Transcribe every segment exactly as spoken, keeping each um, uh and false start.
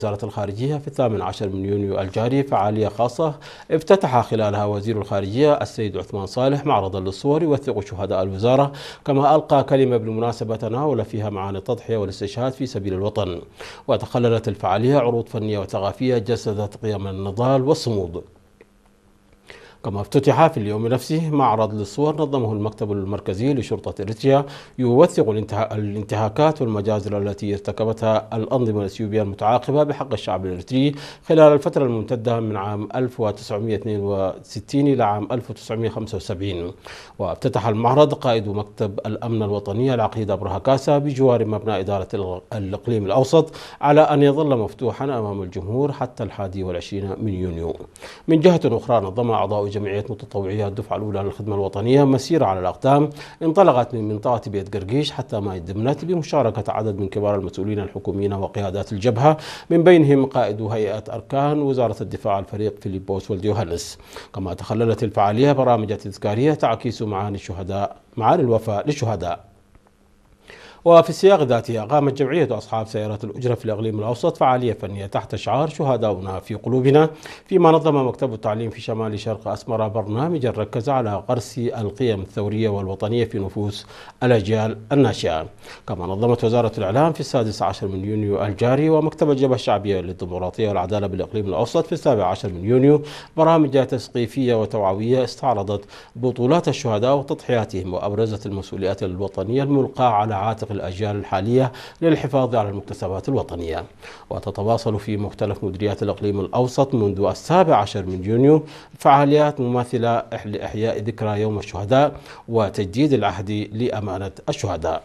وزارة الخارجية في الثامن عشر من يونيو الجاري فعالية خاصة افتتح خلالها وزير الخارجية السيد عثمان صالح معرضا للصور يوثق شهداء الوزارة، كما ألقى كلمة بالمناسبة تناول فيها معاني التضحية والاستشهاد في سبيل الوطن. وتخللت الفعالية عروض فنية وثقافية جسدت قيم النضال والصمود. كما افتتح في اليوم نفسه معرض للصور نظمه المكتب المركزي لشرطة إريتريا يوثق الانتهاكات والمجازر التي ارتكبتها الأنظمة الإثيوبية المتعاقبة بحق الشعب الإريتري خلال الفترة الممتدة من عام ألف وتسعمئة واثنين وستين إلى عام ألف وتسعمئة وخمسة وسبعين. وافتتح المعرض قائد مكتب الأمن الوطني العقيد أبرهة كاسا بجوار مبنى إدارة الإقليم الأوسط، على أن يظل مفتوحا أمام الجمهور حتى الحادي والعشرين من يونيو. من جهة أخرى نظم أعضاء جمعية متطوعية الدفعة الأولى للخدمة الوطنية مسيرة على الأقدام انطلقت من منطقة بيت قرقيش حتى ماي دمنت بمشاركة عدد من كبار المسؤولين الحكوميين وقيادات الجبهة، من بينهم قائد هيئة أركان وزارة الدفاع الفريق فيليبوس والديوهانس. كما تخللت الفعالية برامج تذكارية تعكس معاني الشهداء معاني الوفاء للشهداء. وفي السياق ذاته قامت جمعية أصحاب سيارات الأجرة في الإقليم الأوسط فعالية فنية تحت شعار شهداؤنا في قلوبنا، فيما نظم مكتب التعليم في شمال شرق أسمرة برنامجا ركز على غرس القيم الثورية والوطنية في نفوس الأجيال الناشئة. كما نظمت وزارة الإعلام في السادس عشر من يونيو الجاري ومكتب الجبهة الشعبية للديمقراطية والعدالة بالإقليم الأوسط في السابع عشر من يونيو برامج تثقيفية وتوعوية استعرضت بطولات الشهداء وتضحياتهم، وأبرزت المسؤوليات الوطنية الملقاة على عاتق الأجيال الحالية للحفاظ على المكتسبات الوطنية. وتتواصل في مختلف مديريات الإقليم الأوسط منذ السابع عشر من يونيو فعاليات مماثلة لإحياء ذكرى يوم الشهداء وتجديد العهد لأمانة الشهداء.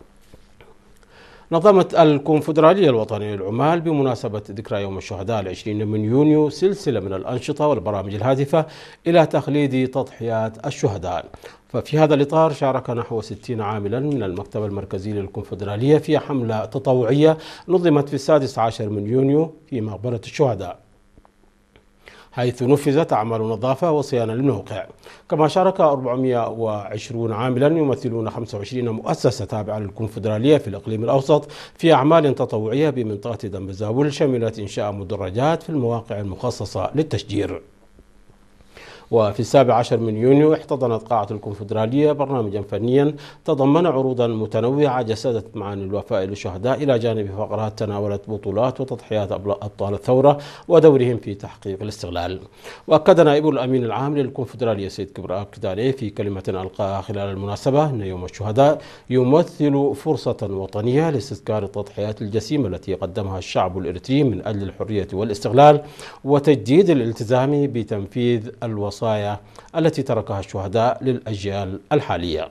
نظمت الكونفدرالية الوطنية للعمال بمناسبة ذكرى يوم الشهداء العشرين من يونيو سلسلة من الأنشطة والبرامج الهادفة إلى تخليد تضحيات الشهداء. ففي هذا الإطار شارك نحو ستين عاملا من المكتب المركزي للكونفدرالية في حملة تطوعية نظمت في السادس عشر من يونيو في مقبرة الشهداء، حيث نفذت أعمال نظافة وصيانة للموقع. كما شارك أربعمئة وعشرين عاملا يمثلون خمسة وعشرين مؤسسة تابعة للكونفدرالية في الإقليم الأوسط في أعمال تطوعية بمنطقة دمبزاول شملت إنشاء مدرجات في المواقع المخصصة للتشجير. وفي السابع عشر من يونيو احتضنت قاعة الكونفدرالية برنامجا فنيا تضمن عروضا متنوعة جسدت معاني الوفاء للشهداء إلى جانب فقرات تناولت بطولات وتضحيات أبطال الثورة ودورهم في تحقيق الاستقلال. وأكد نائب الأمين العام للكونفدرالية سيد كبرى كداني في كلمة ألقاها خلال المناسبة أن يوم الشهداء يمثل فرصة وطنية لاستذكار التضحيات الجسيمة التي قدمها الشعب الإريتري من أجل الحرية والاستقلال وتجديد الالتزام بتنفيذ الوصايا التي تركها الشهداء للأجيال الحالية.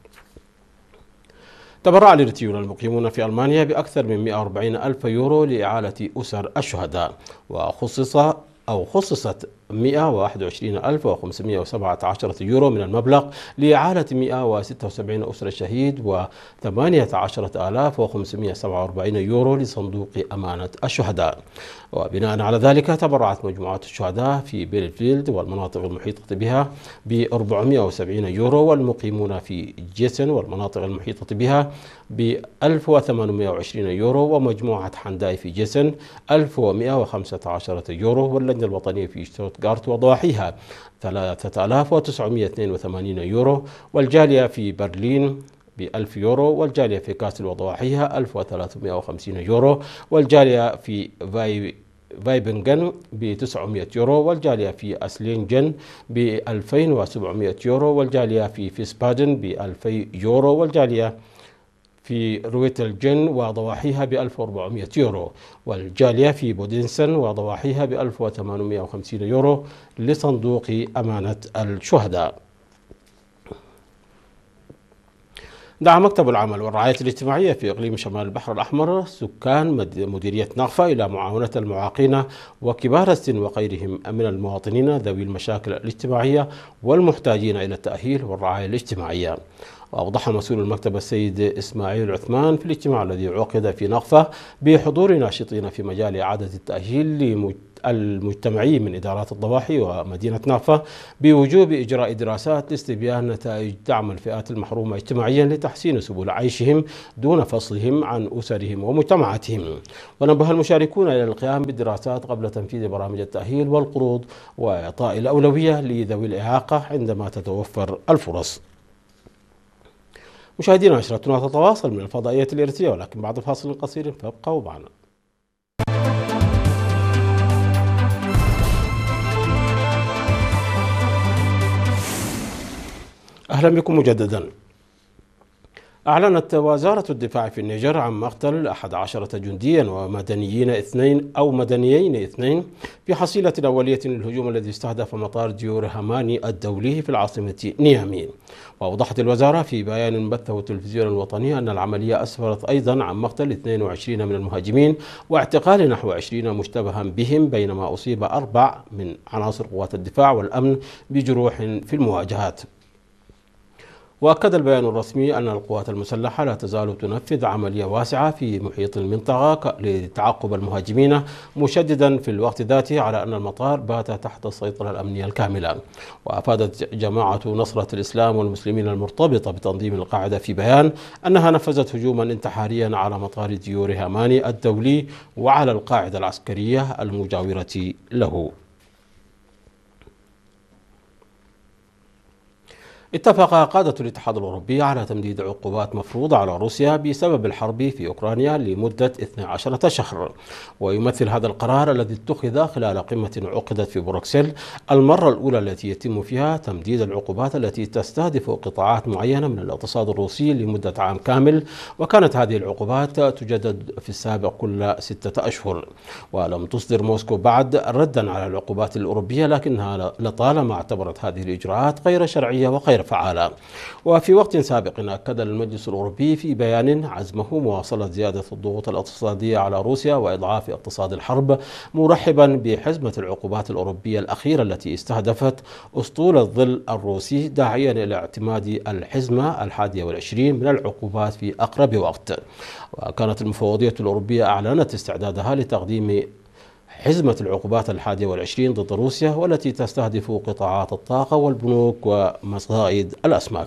تبرع الإريتريون المقيمون في ألمانيا بأكثر من مئة وأربعين ألف يورو لإعالة أسر الشهداء، وخصص أو خصصت مئة وواحد وعشرين ألف وخمسمئة وسبعة عشر يورو من المبلغ لإعالة مئة وستة وسبعين أسرة شهيد وثمانية عشر آلاف وخمسمئة وسبعة وأربعين يورو لصندوق أمانة الشهداء. وبناء على ذلك تبرعت مجموعات الشهداء في بيلفيلد والمناطق المحيطة بها ب أربعمئة وسبعين يورو، والمقيمون في جيسن والمناطق المحيطة بها ب ألف وثمانمئة وعشرين يورو، ومجموعة حنداي في جيسن ألف ومئة وخمسة عشر يورو، واللجنة الوطنية في شتوتغارت وضواحيها ثلاثة آلاف وتسعمئة واثنين وثمانين يورو، والجالية في برلين بألف يورو، والجالية في كاسل وضواحيها ألف وثلاثمئة وخمسين يورو، والجالية في فاي فايبنغن ب تسعمئة يورو، والجالية في أسلينجن ب ألفين وسبعمئة يورو، والجالية في فيسبادن ب ألفين يورو، والجالية في رويتلجن وضواحيها ب ألف وأربعمئة يورو، والجالية في بودنسن وضواحيها ب ألف وثمانمئة وخمسين يورو لصندوق أمانة الشهداء. دعا مكتب العمل والرعاية الاجتماعية في إقليم شمال البحر الأحمر سكان مديرية نغفة إلى معاونة المعاقين وكبار السن وغيرهم من المواطنين ذوي المشاكل الاجتماعية والمحتاجين إلى التأهيل والرعاية الاجتماعية. وأوضح مسؤول المكتب السيد إسماعيل عثمان في الاجتماع الذي عقد في نقفة بحضور ناشطين في مجال إعادة التأهيل المجتمعي من إدارات الضواحي ومدينة نقفة بوجوب إجراء دراسات لاستبيان نتائج دعم الفئات المحرومة اجتماعيا لتحسين سبل عيشهم دون فصلهم عن أسرهم ومجتمعاتهم. ونبه المشاركون إلى القيام بالدراسات قبل تنفيذ برامج التأهيل والقروض وإعطاء الأولوية لذوي الإعاقة عندما تتوفر الفرص. مشاهدينا، نشرتنا تتواصل من الفضائية الإرثية، ولكن بعد فاصل قصير فابقوا معنا. أهلا بكم مجددا. أعلنت وزارة الدفاع في النيجر عن مقتل أحد عشرة جنديا ومدنيين اثنين أو مدنيين اثنين في حصيلة أولية للهجوم الذي استهدف مطار ديور هاماني الدولي في العاصمة نيامي. وأوضحت الوزارة في بيان بثه التلفزيون الوطني أن العملية أسفرت أيضا عن مقتل اثنين وعشرين من المهاجمين واعتقال نحو عشرين مشتبها بهم، بينما أصيب أربع من عناصر قوات الدفاع والأمن بجروح في المواجهات. وأكد البيان الرسمي أن القوات المسلحة لا تزال تنفذ عملية واسعة في محيط المنطقة لتعقب المهاجمين، مشددا في الوقت ذاته على أن المطار بات تحت السيطرة الأمنية الكاملة. وأفادت جماعة نصرة الإسلام والمسلمين المرتبطة بتنظيم القاعدة في بيان أنها نفذت هجوما انتحاريا على مطار ديور هاماني الدولي وعلى القاعدة العسكرية المجاورة له. اتفق قادة الاتحاد الأوروبي على تمديد عقوبات مفروضة على روسيا بسبب الحرب في أوكرانيا لمدة اثني عشر شهرا. ويمثل هذا القرار الذي اتخذ خلال قمة عقدت في بروكسل المرة الأولى التي يتم فيها تمديد العقوبات التي تستهدف قطاعات معينة من الاقتصاد الروسي لمدة عام كامل، وكانت هذه العقوبات تجدد في السابق كل ستة أشهر. ولم تصدر موسكو بعد ردا على العقوبات الأوروبية، لكنها لطالما اعتبرت هذه الإجراءات غير شرعية وغير فعالة. وفي وقت سابق أكد المجلس الأوروبي في بيان عزمه مواصلة زيادة الضغوط الاقتصادية على روسيا وإضعاف اقتصاد الحرب، مرحبا بحزمة العقوبات الأوروبية الأخيرة التي استهدفت أسطول الظل الروسي، داعيا إلى اعتماد الحزمة الحادية والعشرين من العقوبات في أقرب وقت. وكانت المفوضية الأوروبية أعلنت استعدادها لتقديم حزمة العقوبات الحادية والعشرين ضد روسيا، والتي تستهدف قطاعات الطاقة والبنوك ومصائد الأسماك.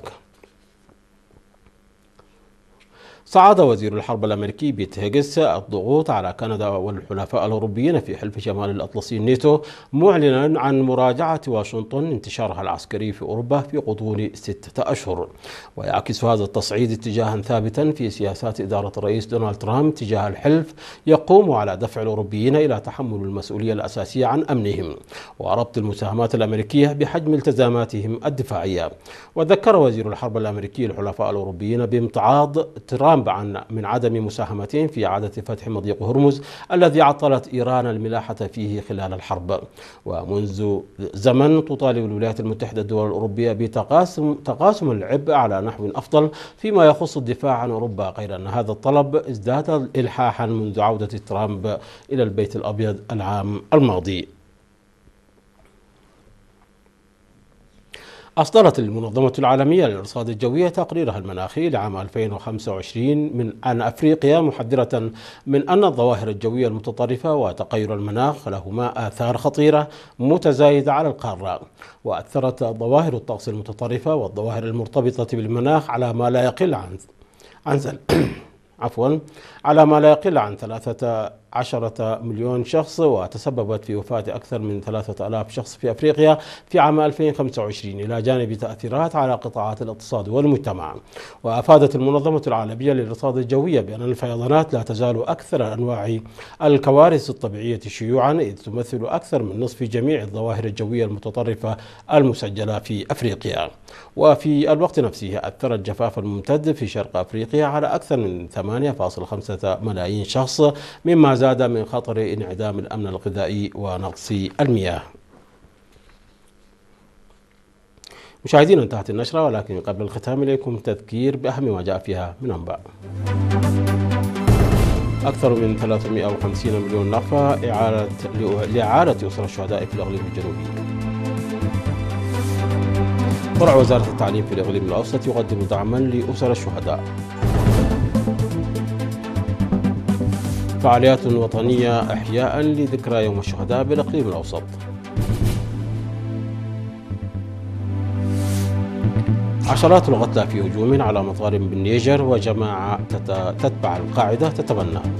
صعد وزير الحرب الأمريكي بيت هيغس الضغوط على كندا والحلفاء الأوروبيين في حلف شمال الأطلسي الناتو، معلنا عن مراجعة واشنطن انتشارها العسكري في أوروبا في غضون ستة أشهر. ويعكس هذا التصعيد اتجاها ثابتا في سياسات إدارة الرئيس دونالد ترامب تجاه الحلف يقوم على دفع الأوروبيين إلى تحمل المسؤولية الأساسية عن أمنهم وربط المساهمات الأمريكية بحجم التزاماتهم الدفاعية. وذكر وزير الحرب الأمريكي الحلفاء الأوروبيين بامتعاض ترامب عن من عدم مساهمتهم في إعادة فتح مضيق هرمز الذي عطلت إيران الملاحة فيه خلال الحرب. ومنذ زمن تطالب الولايات المتحدة الدول الأوروبية بتقاسم تقاسم العبء على نحو أفضل فيما يخص الدفاع عن أوروبا، غير أن هذا الطلب ازداد إلحاحا منذ عودة ترامب إلى البيت الأبيض العام الماضي. أصدرت المنظمة العالمية للأرصاد الجوية تقريرها المناخي لعام ألفين وخمسة وعشرين من عن أفريقيا، محذرة من أن الظواهر الجوية المتطرفة وتغير المناخ لهما آثار خطيرة متزايدة على القارة. وأثرت ظواهر الطقس المتطرفة والظواهر المرتبطة بالمناخ على ما لا يقل عن عن عفوا على ما لا يقل عن ثلاثة عشرة مليون شخص، وتسببت في وفاة أكثر من ثلاثة آلاف شخص في أفريقيا في عام ألفين وخمسة وعشرين، إلى جانب تأثيرات على قطاعات الاقتصاد والمجتمع. وأفادت المنظمة العالمية للأرصاد الجوية بأن الفيضانات لا تزال أكثر أنواع الكوارث الطبيعية شيوعا، إذ تمثل أكثر من نصف جميع الظواهر الجوية المتطرفة المسجلة في أفريقيا. وفي الوقت نفسه أثر الجفاف الممتد في شرق أفريقيا على أكثر من ثمانية فاصلة خمسة ملايين شخص، مما زاد من خطر انعدام الأمن الغذائي ونقص المياه. مشاهدينا، انتهت النشرة، ولكن قبل الختام إليكم تذكير بأهم ما جاء فيها من أنباء. أكثر من ثلاثمائة وخمسين مليون نفقة إعادة لإعادة أسر الشهداء في الإقليم الجنوبي. فرع وزارة التعليم في الإقليم الأوسط يقدم دعما لأسر الشهداء. فعاليات وطنية إحياء لذكرى يوم الشهداء بالإقليم الأوسط. عشرات القتلى في هجوم على مطار بالنيجر وجماعة تتبع القاعدة تتبنى.